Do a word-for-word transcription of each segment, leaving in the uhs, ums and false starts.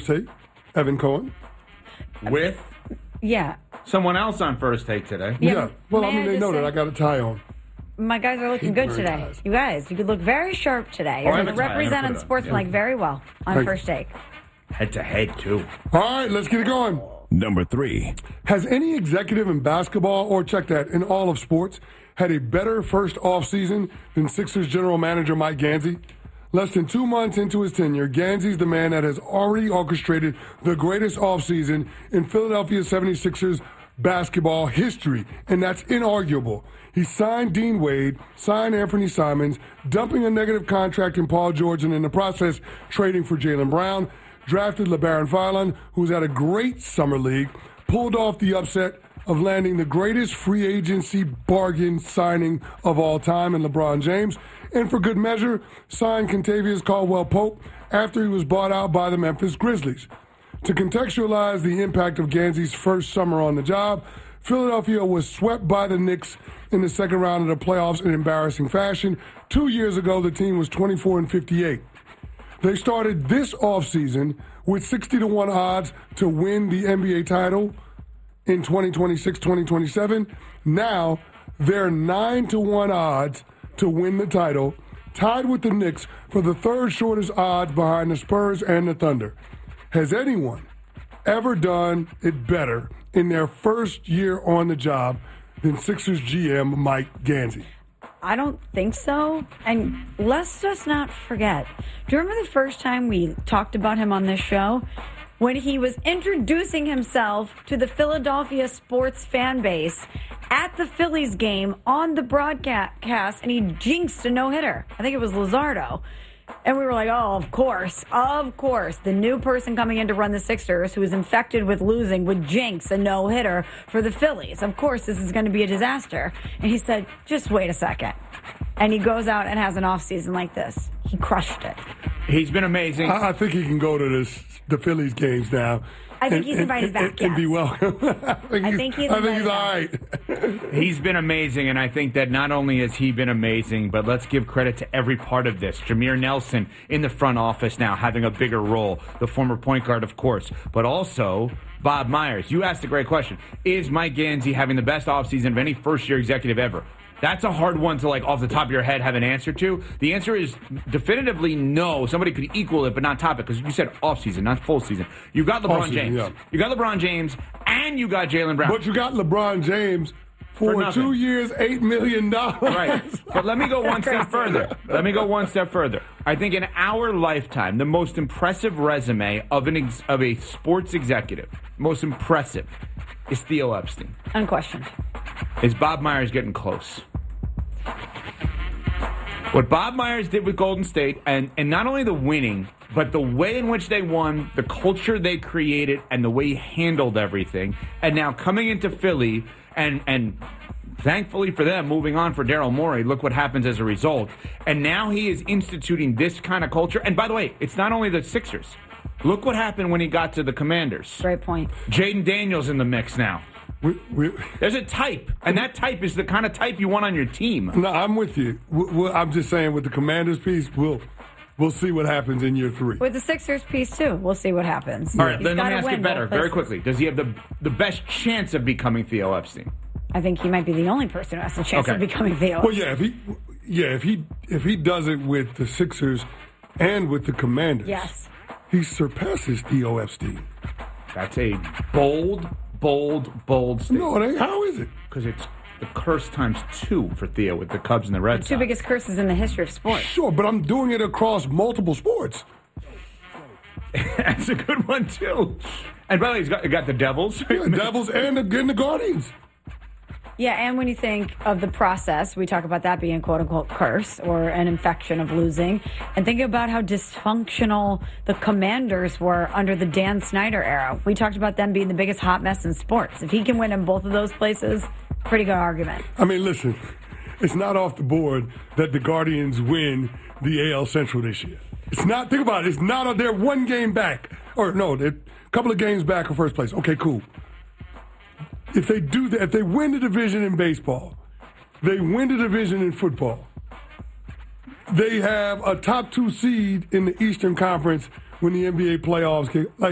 Take, Evan Cohen. With Yeah. someone else on First Take today. Yeah, Yeah. Well, may I mean, I they just know that say- I got a tie on. My guys are looking Hate good wearing today. ties. You guys, you could look very sharp today. Oh, I You're have a tie. I'm gonna representing put it on. sportsmanlike Yeah. very well on Thank First Take. Head to head, too. All right, let's get it going. Number three. Has any executive in basketball, or check that, in all of sports, had a better first offseason than Sixers general manager Mike Gansey? Less than two months into his tenure, Gansey's the man that has already orchestrated the greatest offseason in Philadelphia seventy-sixers basketball history, and that's inarguable. He signed Dean Wade, signed Anthony Simons, dumping a negative contract in Paul George, and in the process trading for Jaylen Brown, drafted LeBaron Filan, who's had a great summer league, pulled off the upset of landing the greatest free agency bargain signing of all time in LeBron James, and for good measure, signed Kentavious Caldwell-Pope after he was bought out by the Memphis Grizzlies. To contextualize the impact of Gansey's first summer on the job, Philadelphia was swept by the Knicks in the second round of the playoffs in embarrassing fashion. Two years ago, the team was twenty-four and fifty-eight. They started this offseason with sixty to one odds to win the N B A title in twenty twenty-six twenty twenty-seven. Now, they're nine to one odds to win the title, tied with the Knicks for the third shortest odds behind the Spurs and the Thunder. Has anyone ever done it better in their first year on the job than Sixers G M Mike Gansey? I don't think so. And let's just not forget. Do you remember the first time we talked about him on this show? When he was introducing himself to the Philadelphia sports fan base at the Phillies game on the broadcast, and he jinxed a no-hitter. I think it was Luzardo. And we were like, oh, of course, of course, the new person coming in to run the Sixers who is infected with losing would jinx a no-hitter for the Phillies. Of course, this is going to be a disaster. And he said, just wait a second. And he goes out and has an offseason like this. He crushed it. He's been amazing. I, I think he can go to this, the Phillies games now. I think and, he's invited and, back, and, and be yes. welcome. I think I he's, think he's I think he's all invited right. He's been amazing, and I think that not only has he been amazing, but let's give credit to every part of this. Jameer Nelson in the front office now having a bigger role, the former point guard, of course, but also Bob Myers. You asked a great question. Is Mike Gansey having the best offseason of any first-year executive ever? That's a hard one to, like, off the top of your head have an answer to. The answer is definitively no. Somebody could equal it, but not top it, because you said offseason, not full season. You got LeBron Offseason, James. yeah. You got LeBron James, and you got Jaylen Brown. But you got LeBron James for, For nothing. two years, eight million dollars. Right. But let me go one step further. Let me go one step further. I think in our lifetime, the most impressive resume of an ex- of a sports executive, most impressive, is Theo Epstein. Unquestioned. Is Bob Myers getting close? What Bob Myers did with Golden State, and, and not only the winning, but the way in which they won, the culture they created, and the way he handled everything, and now coming into Philly, and and thankfully for them, moving on for Daryl Morey, look what happens as a result. And now he is instituting this kind of culture. And by the way, it's not only the Sixers. Look what happened when he got to the Commanders. Great point. Jaden Daniels in the mix now. We, we, There's a type, and that type is the kind of type you want on your team. no, I'm with you. We, we, I'm just saying with the Commanders piece, we'll we'll see what happens in year three. With the Sixers piece, too, we'll see what happens. All right, He's then let me gotta ask win it better, both very places. quickly. Does he have the the best chance of becoming Theo Epstein? I think he might be the only person who has a chance Okay. of becoming Theo. Well, yeah, if he, yeah, if he, if he does it with the Sixers and with the Commanders, Yes. he surpasses Theo Epstein. That's a bold, bold, bold statement. No, it ain't. How is it? Because it's the curse times two for Theo with the Cubs and the Red The Sox. two biggest curses in the history of sports. Sure, but I'm doing it across multiple sports. That's a good one, too. And by the way, he's got, got the Devils. Yeah, Devils and the, and the Guardians. Yeah, and when you think of the process, we talk about that being quote unquote curse or an infection of losing. And think about how dysfunctional the Commanders were under the Dan Snyder era. We talked about them being the biggest hot mess in sports. If he can win in both of those places, pretty good argument. I mean, listen, it's not off the board that the Guardians win the A L Central this year. It's not, think about it, it's not, they're one game back. Or no, they're a couple of games back in first place. Okay, cool. If they do that, if they win the division in baseball, they win the division in football, they have a top two seed in the Eastern Conference when the N B A playoffs get, like,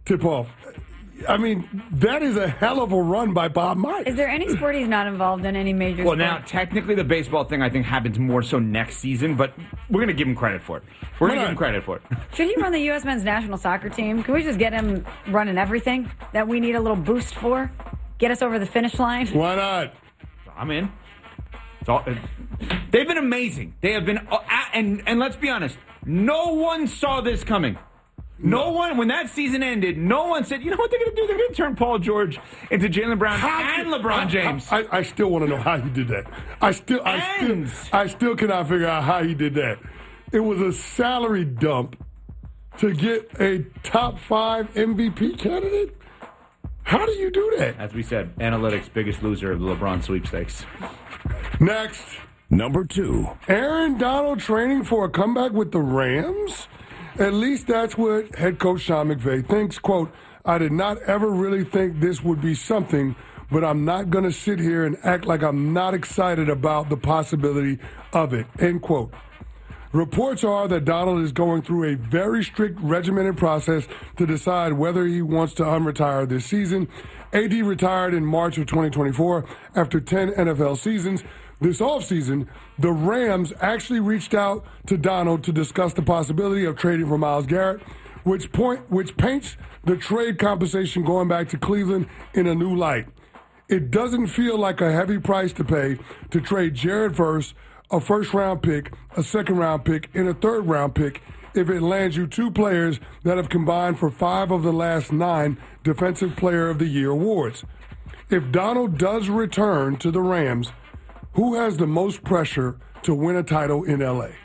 tip off. I mean, that is a hell of a run by Bob Myers. Is there any sport he's not involved in, any major Well, sport? now, technically, the baseball thing, I think, happens more so next season, but we're going to give him credit for it. We're going to give him credit for it. Should he run the U S men's national soccer team? Can we just get him running everything that we need a little boost for? Get us over the finish line? Why not? I'm in. It's all, it, they've been amazing. They have been, uh, and and let's be honest, no one saw this coming. No, no one, when that season ended, no one said, you know what they're going to do? They're going to turn Paul George into Jaylen Brown how and LeBron I, James. I, I, I still want to know how he did that. I still, I still, I still cannot figure out how he did that. It was a salary dump to get a top five M V P candidate. How do you do that? As we said, analytics biggest loser of the LeBron sweepstakes. Next. Number two. Aaron Donald training for a comeback with the Rams? At least that's what head coach Sean McVay thinks. Quote, I did not ever really think this would be something, but I'm not going to sit here and act like I'm not excited about the possibility of it. End quote. Reports are that Donald is going through a very strict regimented process to decide whether he wants to unretire this season. A D retired in March of twenty twenty-four after ten N F L seasons. This offseason, the Rams actually reached out to Donald to discuss the possibility of trading for Myles Garrett, which point which paints the trade compensation going back to Cleveland in a new light. It doesn't feel like a heavy price to pay to trade Jared Verse, a first-round pick, a second-round pick, and a third-round pick if it lands you two players that have combined for five of the last nine Defensive Player of the Year awards. If Donald does return to the Rams, who has the most pressure to win a title in L A?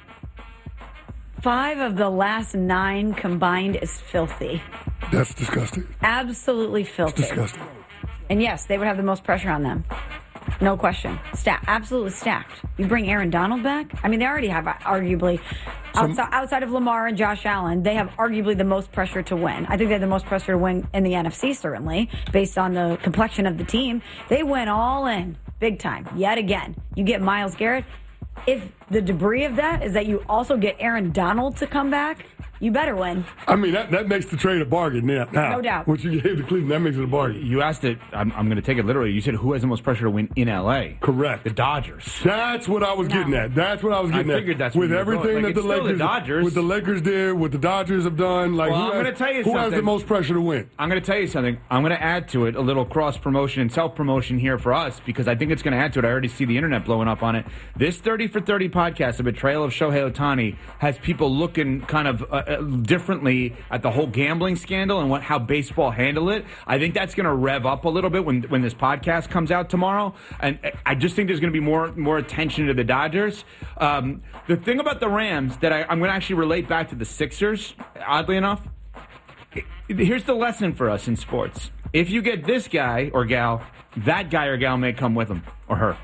Five of the last nine combined is filthy. That's disgusting. Absolutely filthy. It's disgusting. And yes, they would have the most pressure on them. No question. Stacked. Absolutely stacked. You bring Aaron Donald back? I mean, they already have arguably, outside, outside of Lamar and Josh Allen, they have arguably the most pressure to win. I think they have the most pressure to win in the N F C, certainly, based on the complexion of the team. They went all in, big time, yet again. You get Myles Garrett. If the debris of that is that you also get Aaron Donald to come back, you better win. I mean, that, that makes the trade a bargain now. now. No doubt. What you gave to Cleveland, that makes it a bargain. You asked it, I'm, I'm going to take it literally. You said who has the most pressure to win in L A? Correct. The Dodgers. That's what I was No. getting at. That's what I was getting I at. figured that's with where you were everything going. Like, that it's the still the Lakers, Dodgers. what the Lakers did, what the Dodgers have done. Like, Well, who I'm has, gonna tell you who has the something. most pressure to win? I'm going to tell you something. I'm going to add to it a little cross promotion and self promotion here for us because I think it's going to add to it. I already see the internet blowing up on it. This thirty for thirty podcast, A Betrayal of Shohei Ohtani, has people looking kind of uh, uh, differently at the whole gambling scandal and what how baseball handled it. I think that's going to rev up a little bit when when this podcast comes out tomorrow. And I just think there's going to be more more attention to the Dodgers. Um, the thing about the Rams that I, I'm going to actually relate back to the Sixers, oddly enough. Here's the lesson for us in sports. If you get this guy or gal, that guy or gal may come with him or her.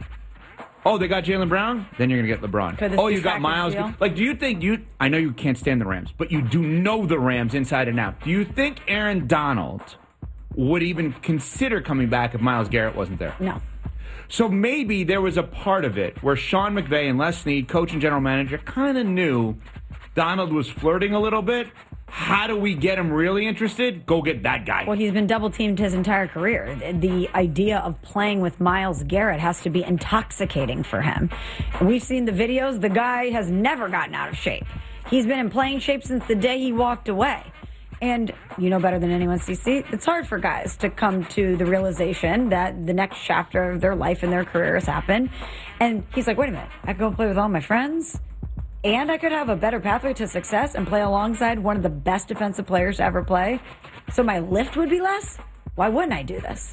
Oh, they got Jaylen Brown? Then you're going to get LeBron. Oh, you got Myles. Deal? Like, do you think you... I know you can't stand the Rams, but you do know the Rams inside and out. Do you think Aaron Donald would even consider coming back if Myles Garrett wasn't there? No. So maybe there was a part of it where Sean McVay and Les Snead, coach and general manager, kind of knew Donald was flirting a little bit. How do we get him really interested? Go get that guy. Well, he's been double-teamed his entire career. The idea of playing with Myles Garrett has to be intoxicating for him. We've seen the videos. The guy has never gotten out of shape. He's been in playing shape since the day he walked away. And you know better than anyone, C C, it's hard for guys to come to the realization that the next chapter of their life and their career has happened. And he's like, wait a minute, I can go play with all my friends? And I could have a better pathway to success and play alongside one of the best defensive players to ever play. So my lift would be less? Why wouldn't I do this?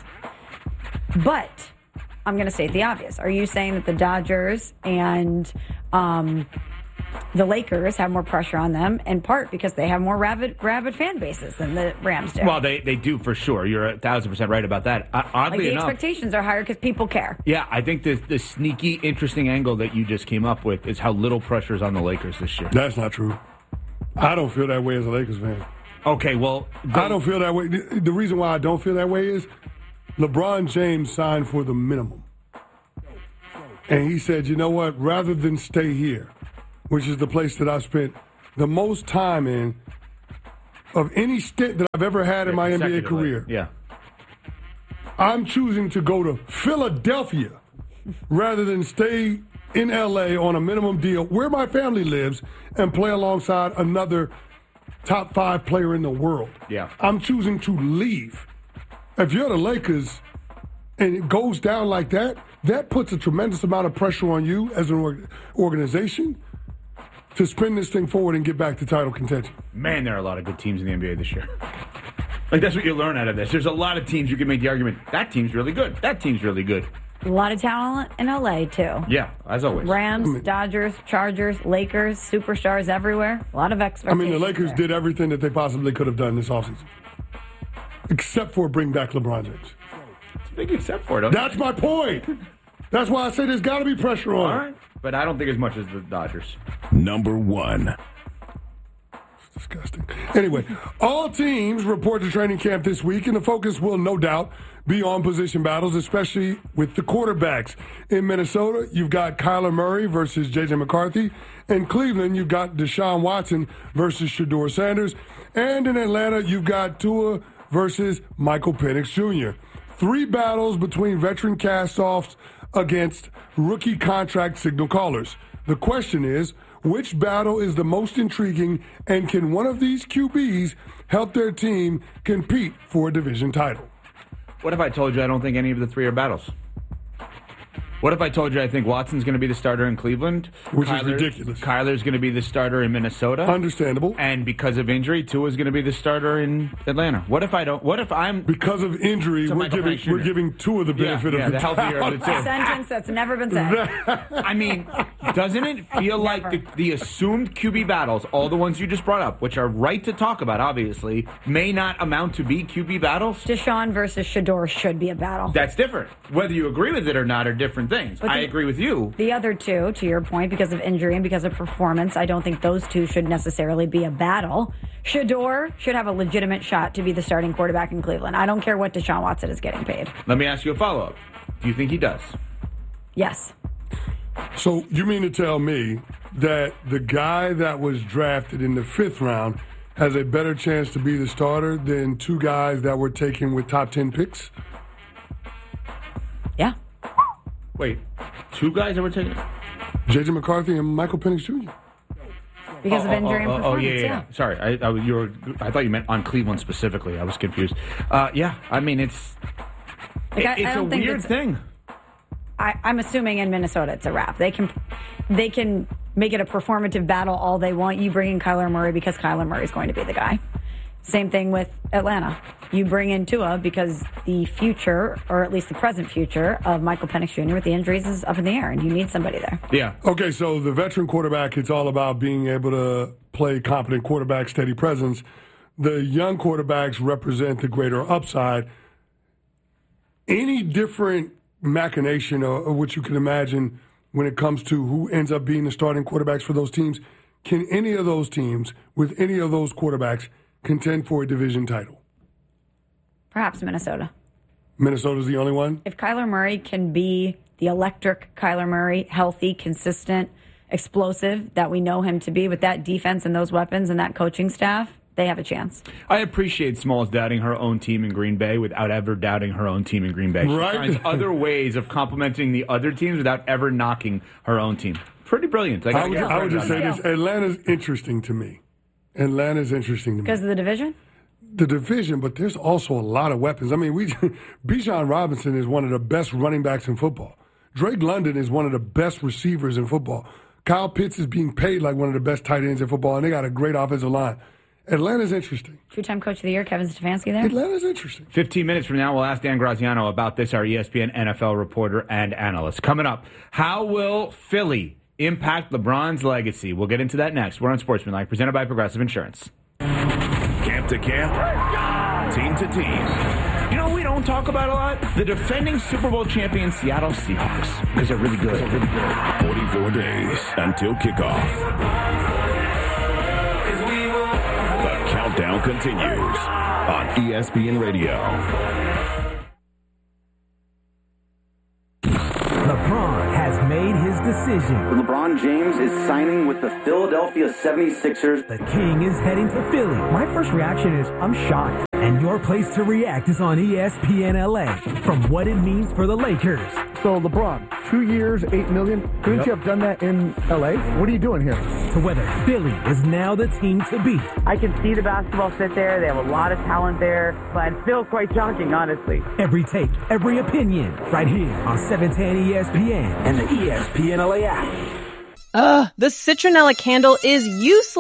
But I'm going to state the obvious. Are you saying that the Dodgers and um, the Lakers have more pressure on them, in part because they have more rabid, rabid fan bases than the Rams do? Well, they, they do for sure. You're a thousand percent right about that. Uh, oddly like the enough, expectations are higher because people care. Yeah, I think the the sneaky, interesting angle that you just came up with is how little pressure is on the Lakers this year. That's not true. I don't feel that way as a Lakers fan. Okay, well, they, I don't feel that way. The, the reason why I don't feel that way is LeBron James signed for the minimum. And he said, you know what, rather than stay here, which is the place that I spent the most time in, of any stint that I've ever had in my N B A Consecutively. career, Yeah. I'm choosing to go to Philadelphia rather than stay in L A on a minimum deal where my family lives and play alongside another top five player in the world. Yeah. I'm choosing to leave. If you're the Lakers and it goes down like that, that puts a tremendous amount of pressure on you as an org- organization to spin this thing forward and get back to title contention. Man, there are a lot of good teams in the N B A this year. Like, that's what you learn out of this. There's a lot of teams you can make the argument, that team's really good. That team's really good. A lot of talent in L A, too. Yeah, as always. Rams, Dodgers, Chargers, Lakers, superstars everywhere. A lot of I expectations. mean, the Lakers there. did everything that they possibly could have done this offseason, except for bring back LeBron James. It's a big except for it. don't That's my point. That's why I say there's got to be pressure on. All right. But I don't think as much as the Dodgers. Number one. Disgusting. Anyway, all teams report to training camp this week, and the focus will no doubt be on position battles, especially with the quarterbacks. In Minnesota, you've got Kyler Murray versus J J McCarthy. In Cleveland, you've got Deshaun Watson versus Shedeur Sanders. And in Atlanta, you've got Tua versus Michael Penix Junior Three battles between veteran cast-offs against rookie contract signal callers. The question is, which battle is the most intriguing, and can one of these Q Bs help their team compete for a division title? What if I told you I don't think any of the three are battles? What if I told you I think Watson's going to be the starter in Cleveland? Which is Kyler- ridiculous. Kyler's going to be the starter in Minnesota. Understandable. And because of injury, Tua's going to be the starter in Atlanta. What if I don't? What if I'm Because of injury, To we're Michael giving Penix Junior we're giving Tua the benefit yeah, of the the healthier of the doubt. A sentence that's never been said. I mean, doesn't it feel like the, the assumed Q B battles, all the ones you just brought up, which are right to talk about, obviously, may not amount to be Q B battles? Deshaun versus Shedeur should be a battle. That's different. Whether you agree with it or not are different things. But I the- agree with you. The other two, to your point, because of injury and because of performance, I don't think those two should necessarily be a battle. Shedeur should have a legitimate shot to be the starting quarterback in Cleveland. I don't care what Deshaun Watson is getting paid. Let me ask you a follow-up. Do you think he does? Yes. So you mean to tell me that the guy that was drafted in the fifth round has a better chance to be the starter than two guys that were taken with top ten picks? Yeah. Wait, two guys that were taking... J J McCarthy and Michael Penix Junior Because of injury and oh, performance, oh, yeah, yeah, yeah. Sorry, I, I, you were, I thought you meant on Cleveland specifically. I was confused. Uh, yeah, I mean, it's Like, I- I it's a don't think weird it's- thing. I, I'm assuming in Minnesota it's a wrap. They can they can make it a performative battle all they want. You bring in Kyler Murray because Kyler Murray is going to be the guy. Same thing with Atlanta. You bring in Tua because the future, or at least the present future, of Michael Penix Junior with the injuries is up in the air, and you need somebody there. Yeah. Okay, so the veteran quarterback, it's all about being able to play competent quarterback, steady presence. The young quarterbacks represent the greater upside. Any different machination or, or what you can imagine when it comes to who ends up being the starting quarterbacks for those teams, can any of those teams with any of those quarterbacks contend for a division title? Perhaps Minnesota. Minnesota's the only one? If Kyler Murray can be the electric Kyler Murray, healthy, consistent, explosive that we know him to be with that defense and those weapons and that coaching staff, they have a chance. I appreciate Smalls doubting her own team in Green Bay without ever doubting her own team in Green Bay. She Right. finds other ways of complimenting the other teams without ever knocking her own team. Pretty brilliant. I, gotta I would, give her I would credit just on say that. this. Atlanta's interesting to me. Atlanta's interesting to me. Because of the division? The division, but there's also a lot of weapons. I mean, we Bijan Robinson is one of the best running backs in football. Drake London is one of the best receivers in football. Kyle Pitts is being paid like one of the best tight ends in football, and they got a great offensive line. Atlanta's interesting. Two-time coach of the year, Kevin Stefanski there. Atlanta's interesting. fifteen minutes from now, we'll ask Dan Graziano about this, our E S P N N F L reporter and analyst. Coming up, how will Philly impact LeBron's legacy? We'll get into that next. We're on Sportsmanlike, presented by Progressive Insurance. Camp to camp, team to team. You know what we don't talk about a lot? The defending Super Bowl champion Seattle Seahawks. Because they're really good. They're really good. forty-four days until kickoff. The countdown continues on E S P N Radio. LeBron has made his decision. LeBron James is signing with the Philadelphia seventy-sixers. The King is heading to Philly. My first reaction is, I'm shocked. And your place to react is on E S P N L A. From what it means for the Lakers. So, LeBron, two years, eight million. Couldn't yep. you have done that in L A? What are you doing here? To whether Philly is now the team to beat. I can see the basketball fit there. They have a lot of talent there. But it's still quite shocking, honestly. Every take, every opinion, right here on seven ten E S P N and the E S P N L A app. Ugh, the citronella candle is useless.